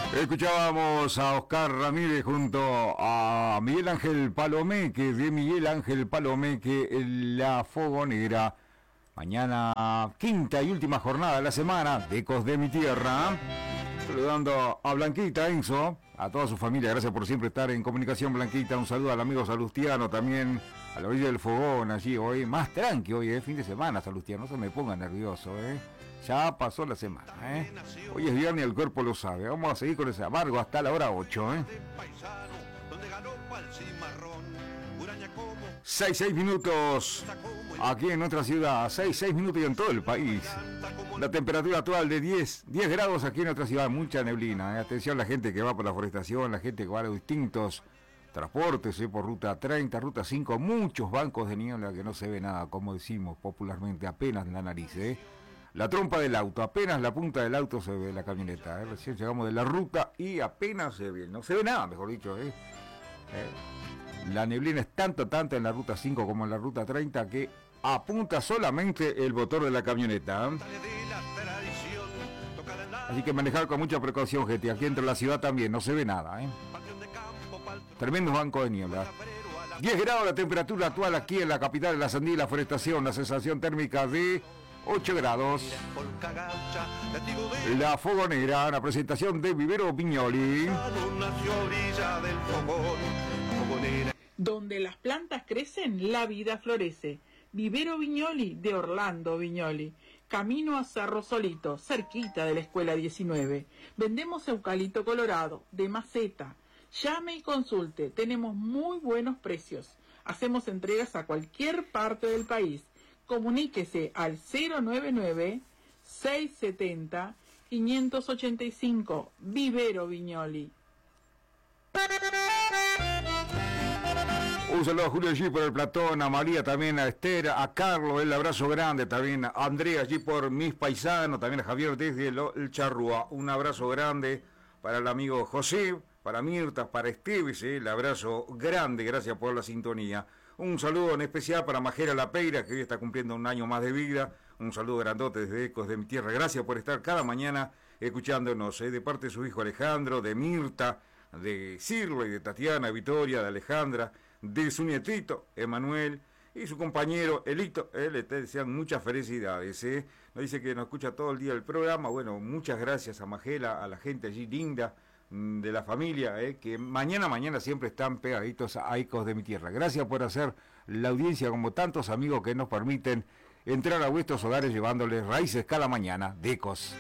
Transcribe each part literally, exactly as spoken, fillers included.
Escuchábamos a Oscar Ramírez junto a Miguel Ángel Palomeque, de Miguel Ángel Palomeque, La Fogonera. Mañana, quinta y última jornada de la semana de Ecos de mi Tierra. Saludando a Blanquita, Enzo, a toda su familia. Gracias por siempre estar en comunicación, Blanquita. Un saludo al amigo Salustiano también, a la orilla del fogón allí hoy. Más tranqui hoy, eh, fin de semana, Salustiano. No se me ponga nervioso, eh. Ya pasó la semana, ¿eh? Hoy es viernes y el cuerpo lo sabe. Vamos a seguir con ese amargo hasta la hora ocho, ¿eh? Seis, seis minutos aquí en nuestra ciudad. Seis, seis minutos y en todo el país. La temperatura actual de diez, diez grados aquí en nuestra ciudad. Mucha neblina, ¿eh? Atención a la gente que va por la forestación, la gente que va a los distintos transportes, ¿eh? Por ruta treinta, ruta cinco. Muchos bancos de niebla que no se ve nada, como decimos popularmente, apenas la nariz, ¿eh? La trompa del auto, apenas la punta del auto se ve la camioneta, ¿eh? Recién llegamos de la ruta y apenas se ve, no se ve nada, mejor dicho, ¿eh? Eh, la neblina es tanto, tanto en la ruta cinco como en la ruta treinta que apunta solamente el motor de la camioneta, ¿eh? Así que manejar con mucha precaución, gente. Aquí entre la ciudad también no se ve nada, ¿eh? Tremendos bancos de niebla. diez grados la temperatura actual aquí en la capital de la Sandía y la Forestación, la sensación térmica de ocho grados. La Fogonera, la presentación de Vivero Viñoli. Donde las plantas crecen, la vida florece. Vivero Viñoli de Orlando Viñoli. Camino a Cerro Solito, cerquita de la Escuela diecinueve. Vendemos eucalipto colorado, de maceta. Llame y consulte, tenemos muy buenos precios. Hacemos entregas a cualquier parte del país. Comuníquese al cero nueve nueve, seis siete cero, cinco ocho cinco, Vivero Viñoli. Un saludo a Julio allí por el Platón, a María también, a Esther, a Carlos, el abrazo grande también, a Andrea allí por mis paisanos, también a Javier desde el, el Charrúa. Un abrazo grande para el amigo José, para Mirta, para Esteves, ¿eh? El abrazo grande, gracias por la sintonía. Un saludo en especial para Majera Lapeira, que hoy está cumpliendo un año más de vida. Un saludo grandote desde Ecos de mi Tierra. Gracias por estar cada mañana escuchándonos, ¿eh? De parte de su hijo Alejandro, de Mirta, de Cirlo y de Tatiana, Victoria, de Alejandra, de su nietito, Emanuel, y su compañero Elito. Él eh, le desean muchas felicidades, ¿eh? Nos dice que nos escucha todo el día el programa. Bueno, muchas gracias a Majela, a la gente allí linda de la familia, eh, que mañana, mañana siempre están pegaditos a Ecos de mi Tierra. Gracias por hacer la audiencia como tantos amigos que nos permiten entrar a vuestros hogares llevándoles raíces cada mañana de Ecos.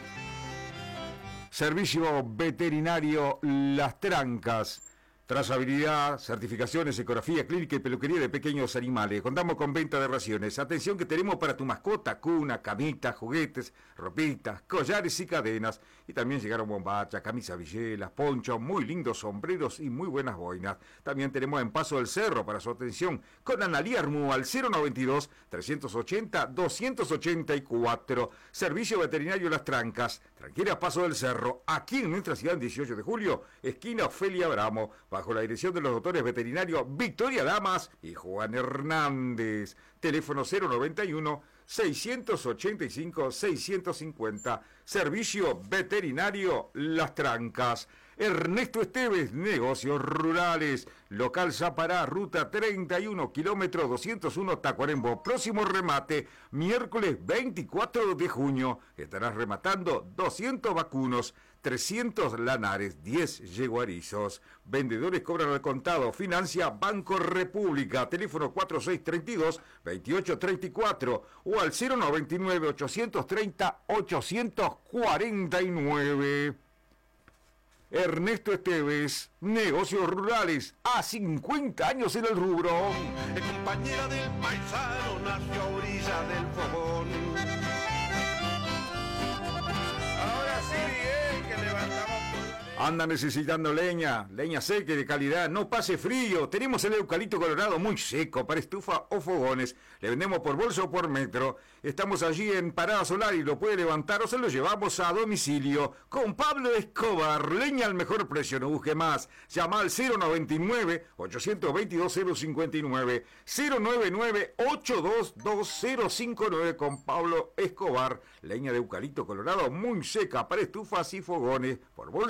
Servicio Veterinario Las Trancas. Trazabilidad, certificaciones, ecografía, clínica y peluquería de pequeños animales. Contamos con venta de raciones. Atención que tenemos para tu mascota: cuna, camitas, juguetes, ropitas, collares y cadenas. Y también llegaron bombachas, camisas villelas, ponchos, muy lindos sombreros y muy buenas boinas. También tenemos en Paso del Cerro para su atención con Analía Armú al cero noventa y dos, trescientos ochenta, doscientos ochenta y cuatro. Servicio Veterinario Las Trancas. Tranquila, Paso del Cerro, aquí en nuestra ciudad, dieciocho de julio, esquina Ofelia Bramo, bajo la dirección de los doctores veterinarios Victoria Damas y Juan Hernández. Teléfono cero noventa y uno, seiscientos ochenta y cinco, seiscientos cincuenta. Servicio Veterinario Las Trancas. Ernesto Esteves, Negocios Rurales. Local Zapará, ruta treinta y uno, kilómetro doscientos uno, Tacuarembó. Próximo remate, miércoles veinticuatro de junio. Estarás rematando doscientos vacunos, trescientos lanares, diez yeguarizos. Vendedores cobran al contado. Financia Banco República. Teléfono cuatro seis tres dos, veintiocho treinta y cuatro o al cero noventa y nueve, ochocientos treinta, ochocientos cuarenta y nueve. Ernesto Esteves, Negocios Rurales, a cincuenta años en el rubro. Es compañera del paisano, nació a orilla del fogón. Ahora sí, eh, que levantamos. Anda necesitando leña, leña seca y de calidad, no pase frío. Tenemos el eucalipto colorado muy seco para estufa o fogones. Le vendemos por bolsa o por metro. Estamos allí en Parada Solar y lo puede levantar o se lo llevamos a domicilio. Con Pablo Escobar, leña al mejor precio, no busque más. Llama al cero noventa y nueve, ochocientos veintidós, cero cincuenta y nueve, cero noventa y nueve, ochocientos veintidós, cero cincuenta y nueve con Pablo Escobar. Leña de eucalipto colorado muy seca para estufas y fogones por bolsa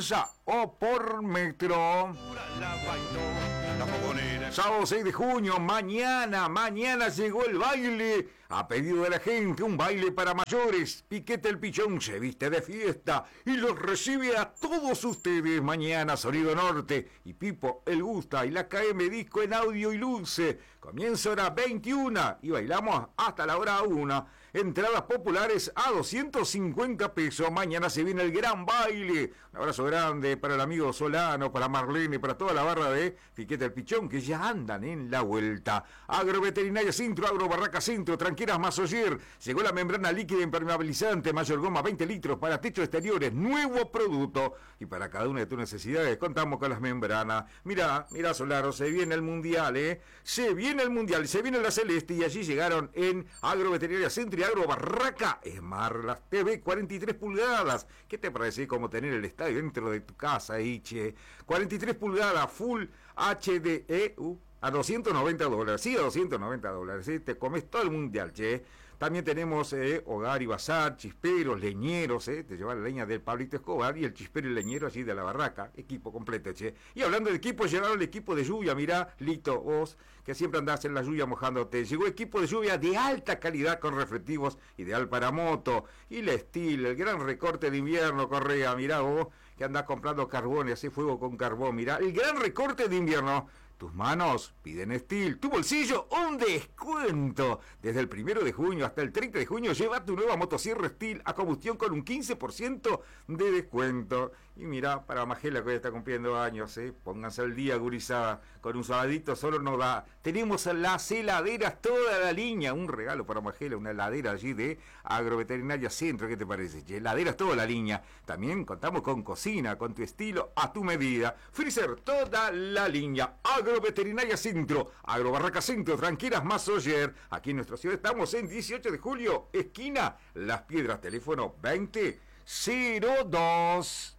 o por metro. La bailó, la fogonera. Sábado seis de junio, mañana, mañana llegó el baile. A pedido de la gente, un baile para mayores. Piquete el Pichón se viste de fiesta y los recibe a todos ustedes. Mañana, Sonido Norte y Pipo El Gusta y la K M Disco en audio y luce. Comienza hora veintiuna y bailamos hasta la hora una. Entradas populares a doscientos cincuenta pesos. Mañana se viene el gran baile. Un abrazo grande para el amigo Solano, para Marlene, para toda la barra de Piquete el Pichón que ya andan en la vuelta. Agroveterinaria Centro, Agro Barraca Centro, Tranqueras Masoyer. Llegó la membrana líquida impermeabilizante Mayor Goma veinte litros para techos exteriores. Nuevo producto. Y para cada una de tus necesidades contamos con las membranas. Mirá, mirá Solaro, se viene el Mundial, ¿eh? Se viene el Mundial, se viene la Celeste y allí llegaron en Agroveterinaria Centro y Agro Barraca Smart, las T V cuarenta y tres pulgadas. ¿Qué te parece como tener el estadio dentro de tu casa ahí, che? cuarenta y tres pulgadas, Full H D E, uh, a doscientos noventa dólares. Sí, a doscientos noventa dólares, ¿sí? Te comes todo el Mundial, che. También tenemos eh, hogar y bazar, chisperos, leñeros, eh, te lleva la leña del Pablito Escobar y el chispero y leñero allí de la barraca, equipo completo, che. Y hablando de equipo, llegaron el equipo de lluvia, mirá, Lito, vos, que siempre andás en la lluvia mojándote. Llegó equipo de lluvia de alta calidad con reflectivos, ideal para moto. Y la Steel, el gran recorte de invierno, Correa, mirá vos, que andás comprando carbón y hace fuego con carbón, mirá, el gran recorte de invierno. Tus manos piden Steel, tu bolsillo un descuento. Desde el primero de junio hasta el treinta de junio lleva tu nueva motosierra Steel a combustión con un quince por ciento de descuento. Y mira, para Magela que hoy está cumpliendo años, ¿eh? Pónganse al día, gurizada. Con un sabadito solo nos da. Tenemos las heladeras, toda la línea. Un regalo para Magela, una heladera allí de Agroveterinaria Centro. ¿Qué te parece? Heladeras, toda la línea. También contamos con cocina, con tu estilo, a tu medida. Freezer, toda la línea. Agroveterinaria Centro, Agrobarraca Centro, Tranqueras Masoyer. Aquí en nuestra ciudad estamos en dieciocho de julio, esquina Las Piedras, teléfono veinte cero dos.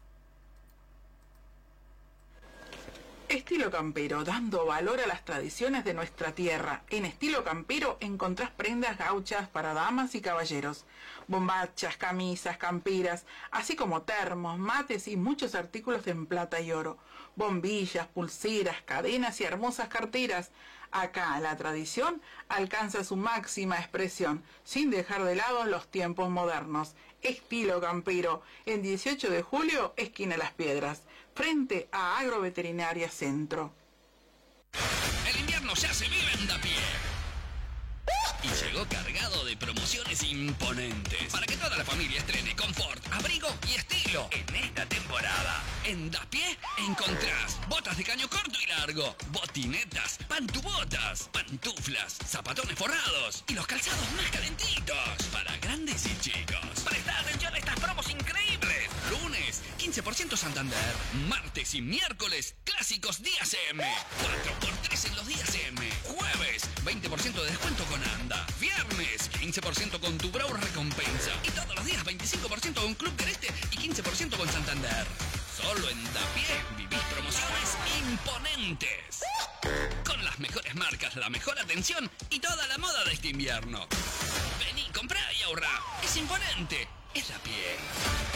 Estilo Campero, dando valor a las tradiciones de nuestra tierra. En Estilo Campero encontrás prendas gauchas para damas y caballeros, bombachas, camisas, camperas, así como termos, mates y muchos artículos en plata y oro, bombillas, pulseras, cadenas y hermosas carteras. Acá la tradición alcanza su máxima expresión, sin dejar de lado los tiempos modernos. Estilo Campero, en dieciocho de julio, esquina Las Piedras, frente a Agroveterinaria Centro. El invierno ya se vive en Dapié. Y llegó cargado de promociones imponentes para que toda la familia estrene confort, abrigo y estilo en esta temporada. En Dapié encontrás botas de caño corto y largo, botinetas, pantubotas, pantuflas, zapatones forrados y los calzados más calentitos para grandes y chicos. Presta atención a estas promos increíbles. Lunes, quince por ciento Santander. Martes y miércoles, clásicos días M. cuatro por tres en los días M. Jueves, veinte por ciento de descuento con Anda. Viernes, quince por ciento con tu Brau Recompensa. Y todos los días, veinticinco por ciento con Club Creste y quince por ciento con Santander. Solo en Dapié vivís promociones imponentes. Con las mejores marcas, la mejor atención y toda la moda de este invierno. Vení, comprá y ahorrá. Es imponente. Es Dapié.